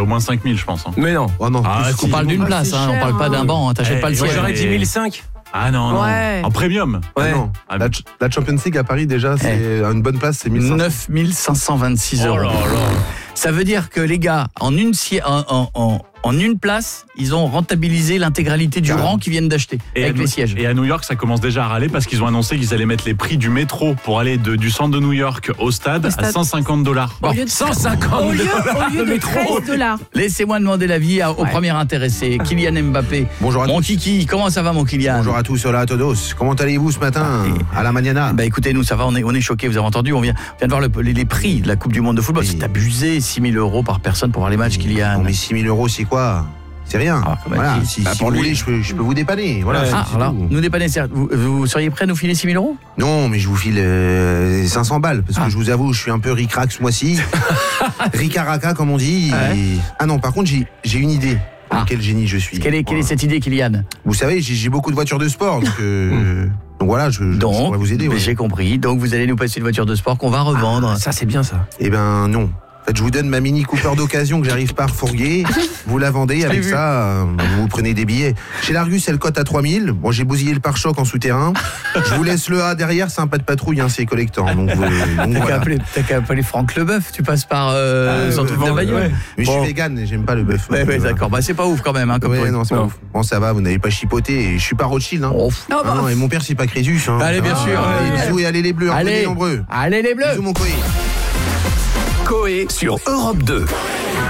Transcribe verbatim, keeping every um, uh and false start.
au moins cinq mille, je pense. Hein. Mais non. Oh non. Ah, Plus- si. On parle d'une Ah, place, c'est hein, on cher, parle pas hein. d'un banc, hein, t'achètes Eh, pas le moi, siège. J'aurais dit mais- mille cinq. Ah non, non. Ouais. En premium. Ah Ouais. non. Ah, La, Ch- la Champions League à Paris, déjà, c'est une bonne place, c'est mille cinq cents. neuf mille cinq cent vingt-six euros. Oh là là. Ça veut dire que les gars, en une, si- en, en- en- en une place, ils ont rentabilisé l'intégralité du Carrément. rang qu'ils viennent d'acheter Et avec à, les New- sièges. et à New York, ça commence déjà à râler parce qu'ils ont annoncé qu'ils allaient mettre les prix du métro pour aller de- du centre de New York au stade, Au stade. à cent cinquante dollars. Au lieu de cent cinquante Au lieu, au lieu de treize dollars. Laissez-moi demander l'avis à- au Ouais. premier intéressé, Kylian Mbappé. Bonjour à Mon tous. kiki, comment ça va mon Kylian? Bonjour à tous, hola a todos. Comment allez-vous ce matin à la mañana? Bah écoutez, nous ça va, on est, on est choqués, vous avez entendu, on vient, on vient de voir le- les, les prix de la Coupe du Monde de football. Oui. C'est abusé, six mille euros par personne pour voir les matchs, Kylian. Non mais six mille euros, c'est quoi? C'est rien. Ah, comme voilà. elle dit. Si, Bah, si pour vous lui. voulez, je peux, je peux vous dépanner. Voilà, Ouais. c'est- Ah, c'est alors, tout. nous dépanner, certes. vous, vous seriez prêt à nous filer six mille euros? Non, mais je vous file euh, cinq cents balles, parce que Ah. je vous avoue, je suis un peu ric-rac ce mois-ci. Ricaraca, comme on dit. Ouais. et- Ah non, par contre, j'ai j'ai une idée. Ah. Quel génie je suis. Quelle est, quelle est Voilà. cette idée, Kylian? Vous savez, j'ai j'ai beaucoup de voitures de sport, donc, euh, donc voilà, je, je, je Donc, pourrais vous aider. ouais. j'ai compris. Donc, vous allez nous passer une voiture de sport qu'on va revendre. Ça, c'est bien ça. Eh ben non. En fait, je vous donne ma Mini Cooper d'occasion que j'arrive pas à refourguer. Vous la vendez, avec vu. ça, euh, vous prenez des billets. Chez l'Argus, elle cote à trois mille. Bon, j'ai bousillé le pare-choc en souterrain. Je vous laisse le A derrière, c'est un pas de patrouille, hein, c'est collectant. Donc, vous- donc T'as qu'à voilà. appeler, t'as qu'à appeler Franck Leboeuf, tu passes par euh, Ah, son ouais, truc de ouais, bagnole. ouais. Mais je Bon. suis vegan et j'aime pas le bœuf. Ouais, ouais, Voilà. d'accord. Bah, c'est pas ouf quand même, hein, comme Ouais, truc. non, c'est pas ouf. Bon, ça va, vous n'avez pas chipoté. Et je suis pas Rothschild. Hein. Oh, pff. Oh, Ah bah, non, et mon père, c'est pas Crésus. Hein. Allez, bien Ah, sûr. allez, Ouais. bisous et allez les bleus, hein, Allez, venez nombreux. allez les bleus. Bisous, mon coï. Coé sur Europe deux.